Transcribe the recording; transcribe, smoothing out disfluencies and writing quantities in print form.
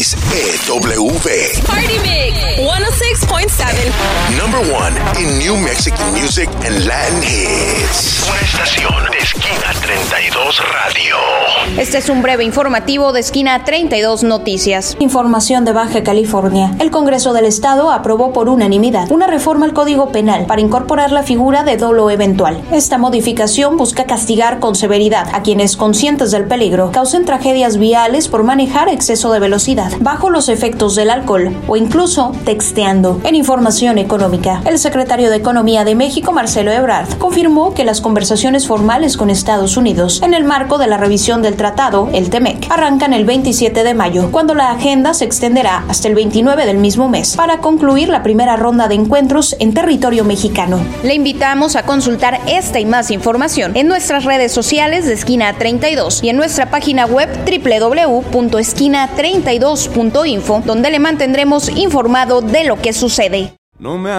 es EW. Party Mix 106.7. Number one in New Mexican music and Latin hits. Una estación de Esquina 32 Radio. Este es un breve informativo de Esquina 32 Noticias. Información de Baja California. El Congreso del Estado aprobó por unanimidad una reforma al Código Penal para incorporar la figura de dolo eventual. Esta modificación busca castigar con severidad a quienes, conscientes del peligro, causen tragedias viales por manejar exceso de velocidad, bajo los efectos del alcohol o incluso texteando. En información económica, el secretario de Economía de México, Marcelo Ebrard, confirmó que las conversaciones formales con Estados Unidos en el marco de la revisión del tratado, el TEMEC, arrancan el 27 de mayo, cuando la agenda se extenderá hasta el 29 del mismo mes para concluir la primera ronda de encuentros en territorio mexicano. Le invitamos a consultar esta y más información en nuestras redes sociales de Esquina 32 y en nuestra página web www.esquina32.info, donde le mantendremos informado de lo que sucede. No me